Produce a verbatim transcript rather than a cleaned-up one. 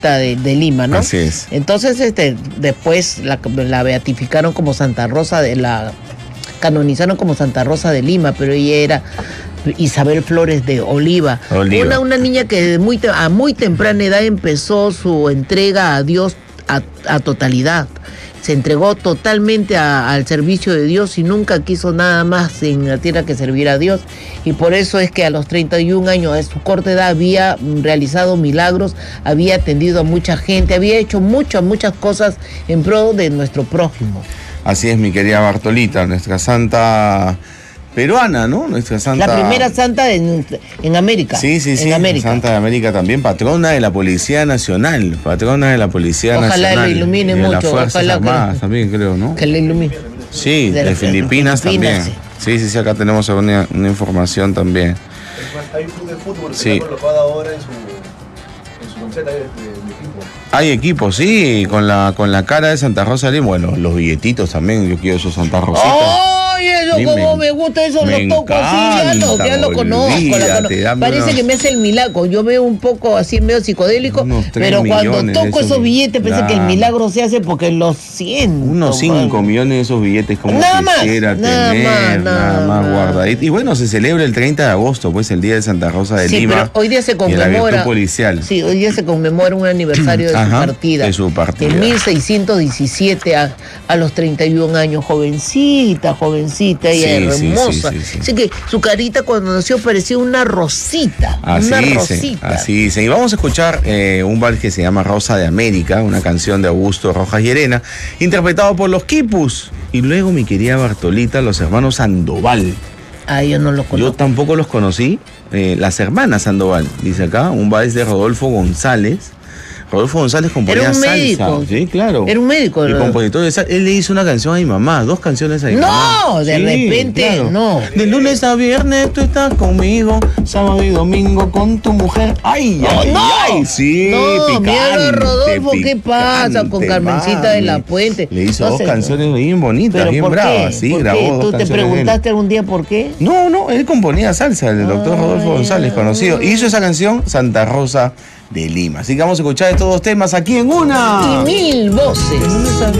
De, de Lima, ¿no? Así es. Entonces, este, después la, la beatificaron como Santa Rosa de la, canonizaron como Santa Rosa de Lima, pero ella era Isabel Flores de Oliva. Oliva. Una, una niña que muy, a muy temprana edad empezó su entrega a Dios a, a totalidad. Se entregó totalmente a, al servicio de Dios y nunca quiso nada más en la tierra que servir a Dios. Y por eso es que a los treinta y un años, a su corta edad, había realizado milagros, había atendido a mucha gente, había hecho muchas, muchas cosas en pro de nuestro prójimo. Así es, mi querida Bartolita, nuestra santa peruana, ¿no? Nuestra santa... La primera santa en, en América. Sí, sí, sí. En América. Santa de América también, patrona de la Policía Nacional. Patrona de la Policía Ojalá Nacional. Ojalá lo ilumine y de mucho. las Fuerzas Ojalá Armadas que, también, creo, ¿no? Que le ilumine. Sí, de, de, de Filipinas, Filipinas también. Sí. sí, sí, sí, acá tenemos una, una información también. Hay un club de fútbol que sí. está colocado ahora en su, en su camiseta de, de, de equipo. Hay equipos, sí, con la, con la cara de Santa Rosa de Lima. Bueno, los billetitos también, yo quiero esos Santa Rositas. ¡Ay, eso sí, como me, me gusta eso! Lo toco así, ya lo, ya lo conozco. La conozco. Parece unos... que me hace el milagro. Yo veo un poco así medio psicodélico, pero cuando toco esos billetes parece nah. que el milagro se hace porque lo siento. Unos cinco millones de esos billetes como nada quisiera más, tener, nada más, nada nada más guardaditos. Y bueno, se celebra el treinta de agosto, pues el Día de Santa Rosa de sí, Lima. Pero hoy día se conmemora. Policial. Sí, hoy día se conmemora un aniversario de, Ajá, su partida, de su partida. En mil seiscientos diecisiete a, a los treinta y un años, jovencita, jovencita, ella sí, es hermosa. Sí, sí, sí, sí. Así que su carita cuando nació parecía una rosita. Así una dice, rosita. Así dice. Y vamos a escuchar eh, un vals que se llama Rosa de América, una canción de Augusto Rojas Llerena, interpretado por los Quipus. Y luego, mi querida Bartolita, los hermanos Sandoval. Ah, yo no los conozco. Yo tampoco los conocí. Eh, las hermanas Sandoval, dice acá, un vals de Rodolfo González. Rodolfo González componía Era un salsa. Médico. Sí, claro. Era un médico. El compositor de salsa. Él le hizo una canción a mi mamá, dos canciones a mi no, mamá. No, de sí, repente, claro. no. De lunes a viernes tú estás conmigo, sábado y domingo con tu mujer. ¡Ay, ay, no, ay! Sí, no, picante, mira, Rodolfo, ¿qué pasa con Carmencita mami. de la Puente? Le hizo Entonces, dos canciones bien bonitas, bien bravas. Sí, ¿Por grabó qué? dos ¿Tú te preguntaste algún día por qué? No, no, él componía salsa, el doctor ay, Rodolfo González, conocido. Ay. Hizo esa canción, Santa Rosa de Lima. Así que vamos a escuchar estos dos temas aquí en una y mil voces.